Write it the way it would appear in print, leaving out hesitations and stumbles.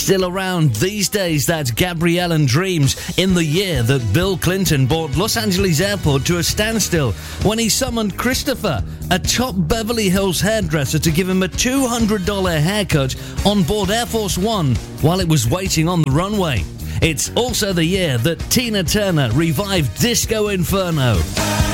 Still around these days, that's Gabrielle and Dreams, in the year that Bill Clinton brought Los Angeles Airport to a standstill when he summoned Christopher, a top Beverly Hills hairdresser, to give him a $200 haircut on board Air Force One while it was waiting on the runway. It's also the year that Tina Turner revived Disco Inferno.